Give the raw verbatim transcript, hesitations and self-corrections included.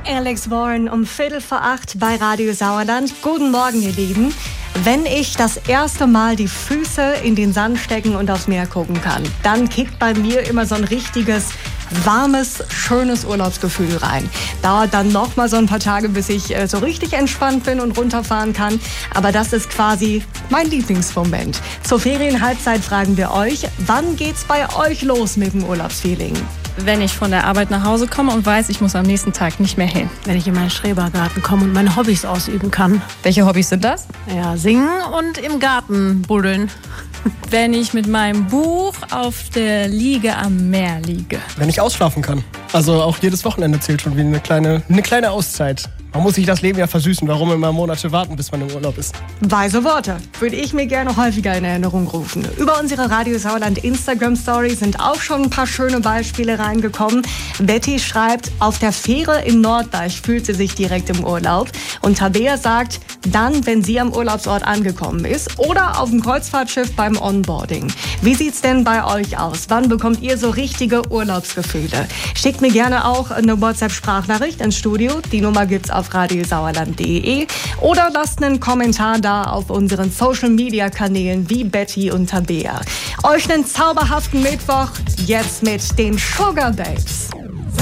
Alex Warren um Viertel vor acht bei Radio Sauerland. Guten Morgen, ihr Lieben. Wenn ich das erste Mal die Füße in den Sand stecken und aufs Meer gucken kann, dann kickt bei mir immer so ein richtiges, warmes, schönes Urlaubsgefühl rein. Dauert dann noch mal so ein paar Tage, bis ich äh, so richtig entspannt bin und runterfahren kann. Aber das ist quasi mein Lieblingsmoment. Zur Ferienhalbzeit fragen wir euch, wann geht's bei euch los mit dem Urlaubsfeeling? Wenn ich von der Arbeit nach Hause komme und weiß, ich muss am nächsten Tag nicht mehr hin. Wenn ich in meinen Schrebergarten komme und meine Hobbys ausüben kann. Welche Hobbys sind das? Ja, singen und im Garten buddeln. Wenn ich mit meinem Buch auf der Liege am Meer liege. Wenn ich ausschlafen kann. Also auch jedes Wochenende zählt schon wie eine kleine, eine kleine Auszeit. Man muss sich das Leben ja versüßen. Warum immer Monate warten, bis man im Urlaub ist? Weise Worte. Würde ich mir gerne häufiger in Erinnerung rufen. Über unsere Radio Sauerland Instagram-Story sind auch schon ein paar schöne Beispiele reingekommen. Betty schreibt, auf der Fähre in Norddeich fühlt sie sich direkt im Urlaub. Und Tabea sagt, dann, wenn sie am Urlaubsort angekommen ist oder auf dem Kreuzfahrtschiff beim Onboarding. Wie sieht's denn bei euch aus? Wann bekommt ihr so richtige Urlaubsgefühle? Schickt mir gerne auch eine WhatsApp-Sprachnachricht ins Studio. Die Nummer gibt's auf radiosauerland punkt de oder lasst einen Kommentar da auf unseren Social-Media-Kanälen wie Betty und Tabea. Euch einen zauberhaften Mittwoch, jetzt mit den Sugar Babes.